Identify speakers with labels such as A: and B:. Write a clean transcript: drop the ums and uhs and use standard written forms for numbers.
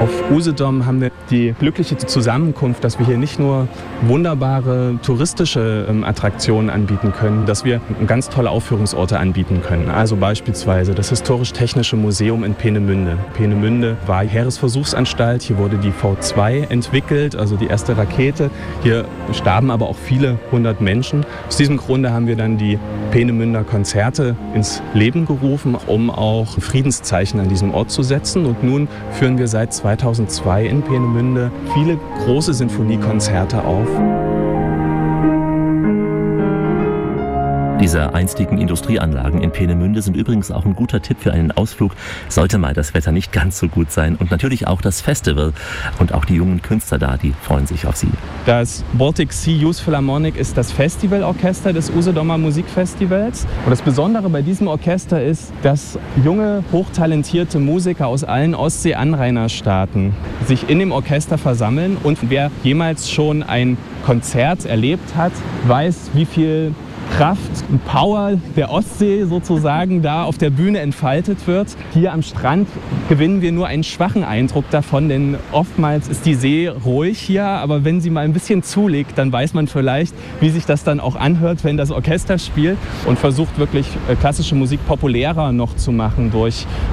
A: Auf Usedom haben wir die glückliche Zusammenkunft, dass wir hier nicht nur wunderbare touristische Attraktionen anbieten können, dass wir ganz tolle Aufführungsorte anbieten können. Also beispielsweise das Historisch-Technische Museum in Peenemünde. Peenemünde war Heeresversuchsanstalt, hier wurde die V2 entwickelt, also die erste Rakete. Hier starben aber auch viele hundert Menschen. Aus diesem Grunde haben wir dann die Peenemünder Konzerte ins Leben gerufen, um auch Friedenszeichen an diesem Ort zu setzen. Und nun führen wir seit 2002 in Peenemünde viele große Sinfoniekonzerte auf.
B: Diese einstigen Industrieanlagen in Peenemünde sind übrigens auch ein guter Tipp für einen Ausflug, sollte mal das Wetter nicht ganz so gut sein. Und natürlich auch das Festival und auch die jungen Künstler da, die freuen sich auf Sie.
A: Das Baltic Sea Youth Philharmonic ist das Festivalorchester des Usedomer Musikfestivals. Und das Besondere bei diesem Orchester ist, dass junge, hochtalentierte Musiker aus allen Ostsee-Anrainerstaaten sich in dem Orchester versammeln. Und wer jemals schon ein Konzert erlebt hat, weiß, wie viel Kraft und Power der Ostsee sozusagen da auf der Bühne entfaltet wird. Hier am Strand gewinnen wir nur einen schwachen Eindruck davon, denn oftmals ist die See ruhig hier, aber wenn sie mal ein bisschen zulegt, dann weiß man vielleicht, wie sich das dann auch anhört, wenn das Orchester spielt und versucht wirklich klassische Musik populärer noch zu machen durch